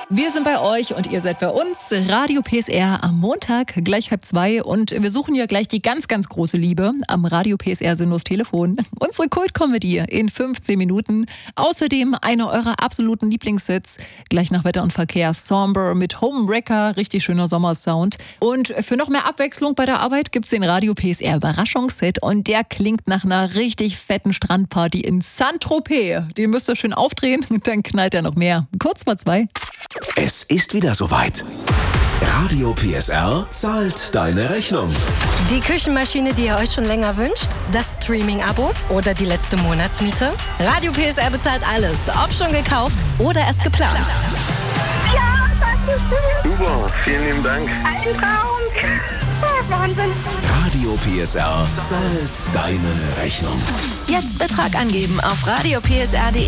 Wir sind bei euch und ihr seid bei uns. Radio PSR am Montag, gleich 1:30. Und wir suchen ja gleich die ganz, ganz große Liebe. Am Radio PSR Sinnlos Telefon. Unsere Kult-Comedy in 15 Minuten. Außerdem einer eurer absoluten Lieblingshits. Gleich nach Wetter und Verkehr. Somber mit Homewrecker. Richtig schöner Sommersound. Und für noch mehr Abwechslung bei der Arbeit gibt's den Radio PSR Überraschungshit. Und der klingt nach einer richtig fetten Strandparty in Saint-Tropez. Den müsst ihr schön aufdrehen. Dann knallt er noch mehr. Kurz vor 2. Es ist wieder soweit. Radio PSR zahlt deine Rechnung. Die Küchenmaschine, die ihr euch schon länger wünscht? Das Streaming-Abo? Oder die letzte Monatsmiete? Radio PSR bezahlt alles, ob schon gekauft oder erst geplant. Ja, das ist schön. Super, vielen lieben Dank. Ein Traum. Oh, Wahnsinn. Radio PSR zahlt deine Rechnung. Jetzt Betrag angeben auf radiopsr.de.